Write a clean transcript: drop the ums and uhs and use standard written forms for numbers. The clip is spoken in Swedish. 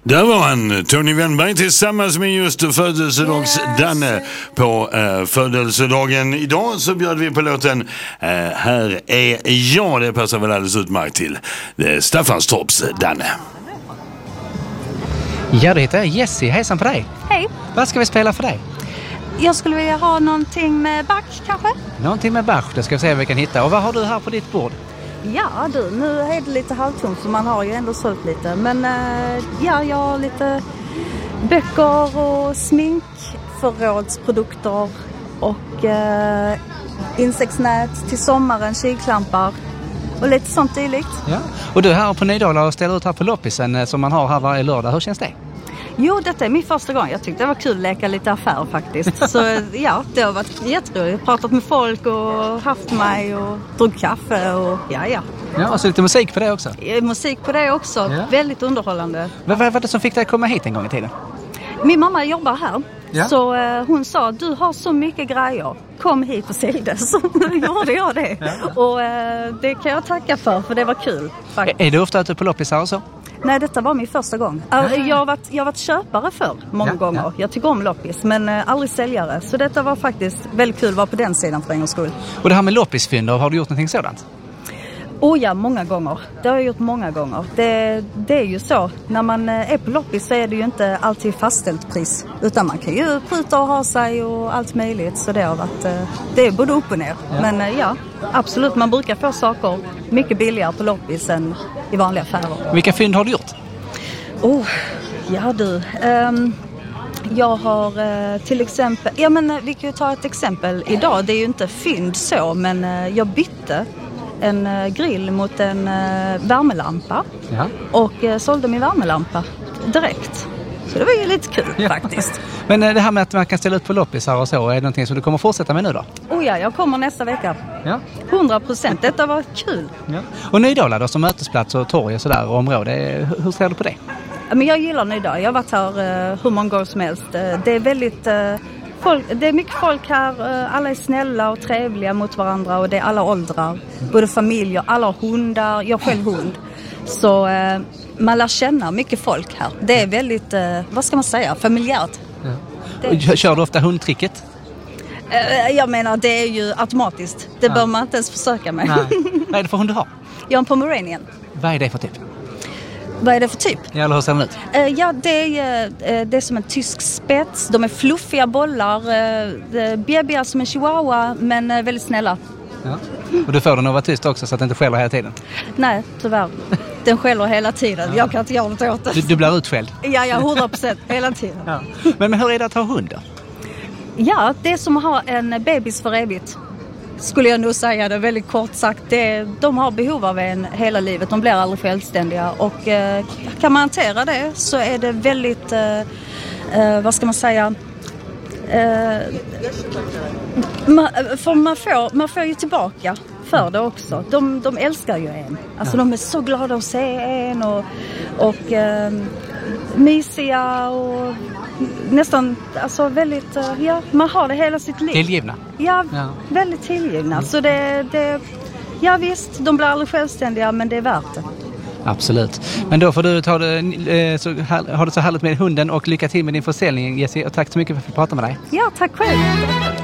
Där var han, Tony Wennberg, tillsammans med just födelsedags-Danne på födelsedagen. Idag så bjöd vi på låten Här är jag. Det passar väl alldeles utmärkt till Staffanstorps Danne. Ja, det heter jag Jessie. Hejsan på dig. Hej. Vad ska vi spela för dig? Jag skulle vilja ha någonting med Bach kanske. Någonting med Bach, det ska vi se vad vi kan hitta. Och vad har du här på ditt bord? Ja du, nu är det lite halvtomt för man har ju ändå sålt lite. Men ja, jag har lite böcker och sminkförrådsprodukter och insektsnät till sommaren, kylklampar och lite sånt dylikt. Ja. Och du är här på Nydala och ställer ut här på loppisen som man har här varje lördag. Hur känns det? Jo, detta är min första gång. Jag tyckte det var kul att leka lite affär faktiskt. Så ja, det har varit jätteroligt. Jag har pratat med folk och haft mig och druckit kaffe och ja. Ja, och så lite musik på det också. Musik på det också. Ja. Väldigt underhållande. Vad var det som fick dig komma hit en gång i tiden? Min mamma jobbar här. Ja. Så hon sa, du har så mycket grejer. Kom hit och sälj det. Så gjorde jag det. Ja. Och det kan jag tacka för det var kul. Faktiskt. Är du ofta ute på loppisar och så? Nej, detta var min första gång. Jag har varit köpare för många gånger. Ja. Jag tycker om loppis, men aldrig säljare. Så detta var faktiskt väldigt kul att vara på den sidan för en gångs skull. Och det här med loppisfynder, har du gjort någonting sådant? Ja, många gånger. Det har jag gjort många gånger. Det är ju så. När man är på loppis så är det ju inte alltid fastställt pris. Utan man kan ju pruta och ha sig och allt möjligt. Så det har varit, det är både upp och ner. Ja. Men ja, absolut. Man brukar få saker mycket billigare på loppis än i vanliga affärer. Vilka fynd har du gjort? Ja du. Jag har till exempel, vi kan ju ta ett exempel idag. Det är ju inte fynd så, men jag bytte en grill mot en värmelampa. Ja. Och sålde min värmelampa direkt. Så det var ju lite kul faktiskt. Men det här med att man kan ställa ut på loppisar och så, är det någonting som du kommer fortsätta med nu då? Ja, jag kommer nästa vecka. Ja. 100%. Detta var kul. Ja. Och Nydala då, som mötesplats och torg och sådär och område, hur ser du på det? Men jag gillar Nydala. Jag har varit här hur många gånger som helst. Det är väldigt... det är mycket folk här, alla är snälla och trevliga mot varandra och det är alla åldrar, både familjer, alla har hundar, jag själv hund. Så man lär känna mycket folk här. Det är väldigt, vad ska man säga, familjärt. Ja. Kör du ofta hundtricket? Jag menar, det är ju automatiskt. Det bör man inte ens försöka med. Nej. Vad är det för hund du har? Jag har en Pomeranian. Vad är det för typ? Vad är det för typ? Ja, eller hur ser den ut? Ja, det är som en tysk spets. De är fluffiga bollar. Bebbiga som en chihuahua, men väldigt snälla. Ja. Och du får den att vara tyst också så att den inte skäller hela tiden? Nej, tyvärr. Den skäller hela tiden. Ja. Jag kan inte göra något åt det. Du blir utskälld? Ja, 100% hela tiden. Ja. Men hur är det att ha hund då? Ja, det är som att ha en bebis för evigt. Skulle jag nog säga det väldigt kort sagt. De har behov av en hela livet. De blir aldrig självständiga. Och kan man hantera det så är det väldigt, vad ska man säga, för man får ju tillbaka för det också. De älskar ju en. Alltså de är så glada att se en och mysiga och nästan, alltså väldigt, man har det hela sitt liv. Tillgivna? Ja, väldigt tillgivna. Så ja visst, de blir aldrig självständiga, men det är värt det. Absolut. Men då får du ha det så härligt med hunden och lycka till med din försäljning, Jessie. Och tack så mycket för att vi pratade med dig. Ja, tack själv.